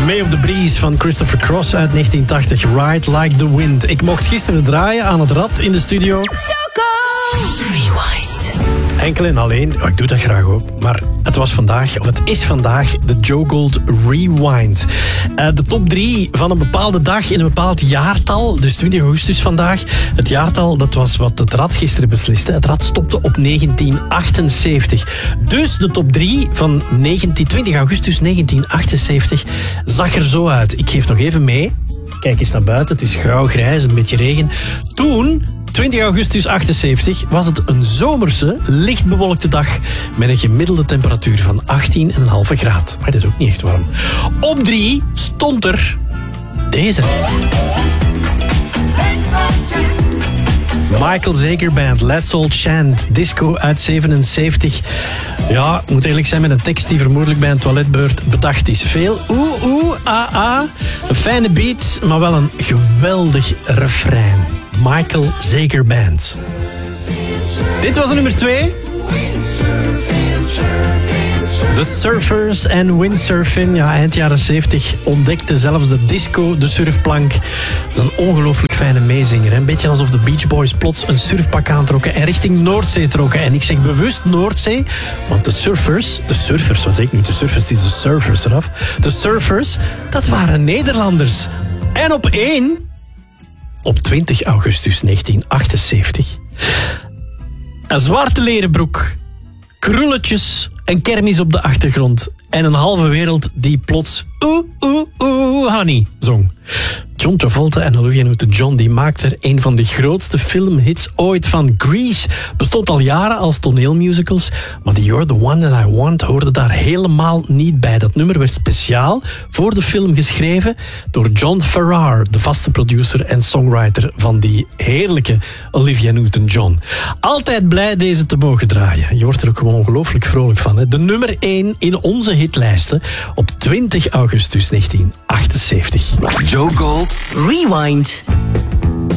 May of the Breeze van Christopher Cross uit 1980. Ride Like the Wind. Ik mocht gisteren draaien aan het rad in de studio. Rewind. Enkel en alleen, ik doe dat graag ook, maar het is vandaag de Joe Gold Rewind. De top 3 van een bepaalde dag in een bepaald jaartal, dus 20 augustus vandaag. Het jaartal, dat was wat het rad gisteren besliste. Het rad stopte op 1978. Dus de top 3 van 20 augustus 1978 zag er zo uit. Ik geef nog even mee. Kijk eens naar buiten, het is grauw-grijs, een beetje regen. Toen, 20 augustus 78, was het een zomerse, licht bewolkte dag met een gemiddelde temperatuur van 18,5 graden. Maar dat is ook niet echt warm. Op 3 stond er deze. Michael Zager Band, Let's All Chant, disco uit 77. Ja, moet eerlijk zijn, met een tekst die vermoedelijk bij een toiletbeurt bedacht is. Veel een fijne beat, maar wel een geweldig refrein. Michael Zager Band. Dit was de nummer 2. The Surfers en windsurfing. Ja, eind jaren 70 ontdekte zelfs de disco de surfplank. Dat is een ongelooflijk fijne meezinger. Een beetje alsof de Beach Boys plots een surfpak aantrokken en richting Noordzee trokken. En ik zeg bewust Noordzee, want de surfers, wat zeg ik nu? De surfers, die is de surfers eraf. De surfers, dat waren Nederlanders. En op 20 augustus 1978... een zwarte leren broek, krulletjes, een kermis op de achtergrond en een halve wereld die plots honey zong. John Travolta en Olivia Newton-John die maakten een van de grootste filmhits ooit van. Grease bestond al jaren als toneelmusicals, maar die You're the One That I Want hoorde daar helemaal niet bij. Dat nummer werd speciaal voor de film geschreven door John Farrar, de vaste producer en songwriter van die heerlijke Olivia Newton-John. Altijd blij deze te mogen draaien. Je wordt er ook gewoon ongelooflijk vrolijk van. Hè? De nummer 1 in onze hitlijsten op 20 augustus 1978. Joe Gold Rewind.